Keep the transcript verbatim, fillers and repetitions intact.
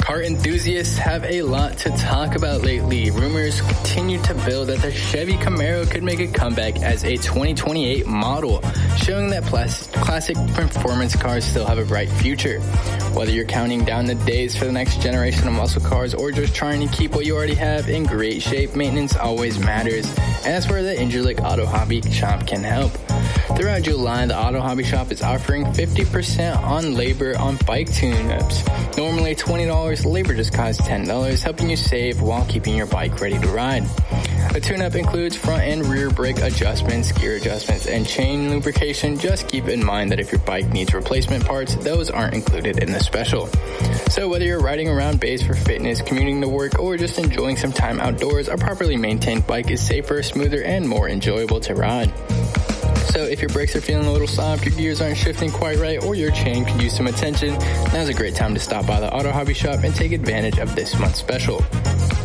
Car enthusiasts have a lot to talk about lately. Rumors continue to build that the Chevy Camaro could make a comeback as a twenty twenty-eight model, showing that plus- classic performance cars still have a bright future. Whether you're counting down the days for the next generation of muscle cars or just trying to keep what you already have in great shape, maintenance always matters, and that's where the Ingerlick Auto Hobby Shop can help. Throughout July, the Auto Hobby Shop is offering fifty percent on labor on bike tune-ups. Normally twenty dollars, labor just costs ten dollars, helping you save while keeping your bike ready to ride. A tune-up includes front and rear brake adjustments, gear adjustments, and chain lubrication. Just keep in mind that if your bike needs replacement parts, those aren't included in the special. So whether you're riding around base for fitness, commuting to work, or just enjoying some time outdoors, a properly maintained bike is safer, smoother, and more enjoyable to ride. So if your brakes are feeling a little soft, your gears aren't shifting quite right, or your chain could use some attention, now's a great time to stop by the Auto Hobby Shop and take advantage of this month's special.